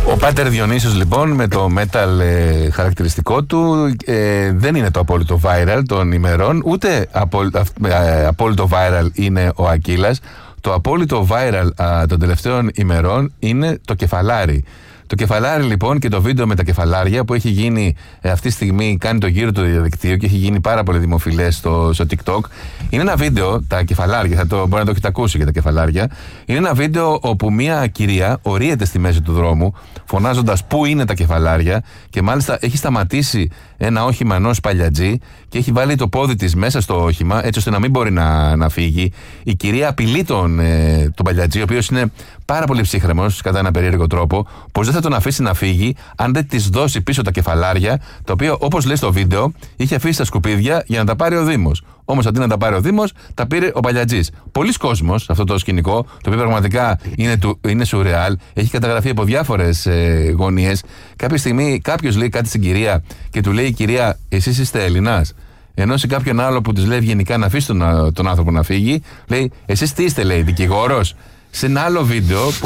Ο Πάτερ Διονύσιος λοιπόν με το metal χαρακτηριστικό του δεν είναι το απόλυτο viral των ημερών, ούτε απόλυτο viral είναι ο Ακύλας. Το απόλυτο viral των τελευταίων ημερών είναι το κεφαλάρι. Το κεφαλάρι λοιπόν και το βίντεο με τα κεφαλάρια που έχει γίνει αυτή τη στιγμή, κάνει το γύρο του διαδικτύου και έχει γίνει πάρα πολύ δημοφιλές στο TikTok. Είναι ένα βίντεο, τα κεφαλάρια, μπορεί να το έχετε ακούσει για τα κεφαλάρια. Είναι ένα βίντεο όπου μια κυρία ορίεται στη μέση του δρόμου, φωνάζοντας πού είναι τα κεφαλάρια, και μάλιστα έχει σταματήσει ένα όχημα ενός παλιατζή και έχει βάλει το πόδι της μέσα στο όχημα, έτσι ώστε να μην μπορεί να φύγει. Η κυρία απειλεί τον παλιατζή, ο οποίος είναι πάρα πολύ ψύχρεμος κατά ένα περίεργο τρόπο, πως δεν θα τον αφήσει να φύγει αν δεν της δώσει πίσω τα κεφαλάρια, τα οποία, όπως λέει στο βίντεο, είχε αφήσει στα σκουπίδια για να τα πάρει ο Δήμος. Όμως αντί να τα πάρει ο Δήμος, τα πήρε ο παλιατζής. Πολλοί κόσμος αυτό το σκηνικό, το οποίο πραγματικά είναι σουρεάλ, έχει καταγραφεί από διάφορες γωνίες. Κάποια στιγμή κάποιος λέει κάτι στην κυρία και του λέει η κυρία, εσείς είστε Έλληνας. Ενώ σε κάποιον άλλο που της λέει ευγενικά να αφήσει τον άνθρωπο να φύγει, λέει, εσείς τι είστε, λέει, δικηγόρος. Σε ένα άλλο βίντεο που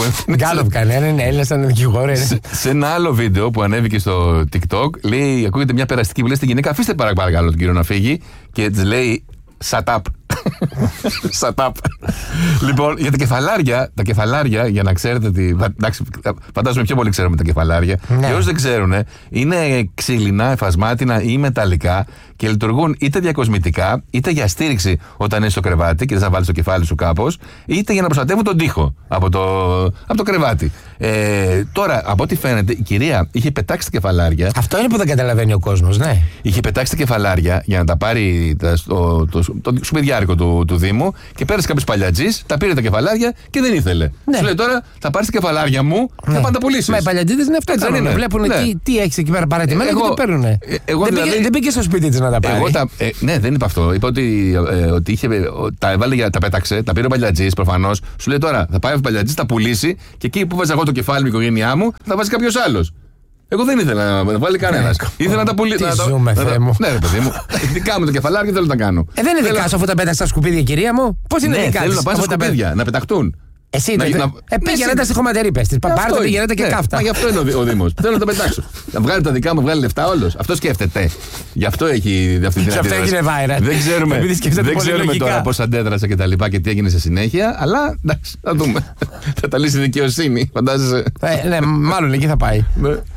σε ένα άλλο βίντεο που ανέβηκε στο TikTok, λέει, ακούγεται μια περαστική που λέει στην γυναίκα, αφήστε παρακαλώ τον κύριο να φύγει, και της λέει, shut up. Shut up. Λοιπόν, για τα κεφαλάρια, για να ξέρετε ότι. Εντάξει, φαντάζομαι πιο πολύ ξέρουμε τα κεφαλάρια. Ναι. Και όσοι δεν ξέρουν, είναι ξύλινα, εφασμάτινα ή μεταλλικά και λειτουργούν είτε διακοσμητικά, είτε για στήριξη όταν είσαι στο κρεβάτι και δεν θα βάλεις το κεφάλι σου κάπως, είτε για να προστατεύουν τον τοίχο από το κρεβάτι. Τώρα, από ό,τι φαίνεται, η κυρία είχε πετάξει τα κεφαλάρια. Αυτό είναι που δεν καταλαβαίνει ο κόσμος, ναι. Είχε πετάξει τα κεφαλάρια για να τα πάρει το σκουπιδιάρικο του Δήμου, και πέρασε κάποιος παλιατζής, τα πήρε τα κεφαλάρια και δεν ήθελε. Ναι. Σου λέει, τώρα θα πάρεις τα κεφαλάρια μου, θα πάνε τα πουλήσεις. Μα οι παλιατζίδες είναι αυτό. Δεν είναι. Βλέπουν τι έχεις εκεί πέρα παρατημένα και το παίρνουν. Δεν πήγε στο σπίτι της να τα πάρει. Ναι, δεν είπα αυτό. Είπα ότι τα πέταξε, τα πήρε ο παλιατζής προφανώς. Σου λέει, τώρα θα πάει ο παλιατζής, τα πουλήσει, και εκεί που βάζα εγώ το κεφάλι με η οικογένειά μου, θα βάζει κάποιος άλλος. Εγώ δεν ήθελα να βάλει κανένας. Ήθελα να τα πουλήσει. Τι ζούμε, Θεέ μου. Ναι, ρε παιδί μου. Δικά μου τα κεφαλάρια θέλω να τα κάνω. Δεν είναι δικά σου αφού τα πέταξε στα σκουπίδια, κυρία μου. Πώς είναι δικά σου? Θέλω να πάνε στα σκουπίδια, να πεταχτούν. Εσύ πήγαινε τα στη χωματερή, πες της. Πάρτε, πήγαινε και καύτα. Μα γι' αυτό είναι ο Δήμος. Θέλω να τα πετάξω. Να βγάλει τα δικά μου, βγάλει λεφτά όλος. Αυτό σκέφτεται. Γι' αυτό έχει αυτή την αντίδραση. Αυτό έγινε viral. Δεν ξέρουμε τώρα πώς αντέδρασε και τα λοιπά και τι έγινε σε συνέχεια. Αλλά εντάξει, θα δούμε. Θα τα λύσει η δικαιοσύνη, φαντάζεσαι. Ναι, μάλλον εκεί θα πάει.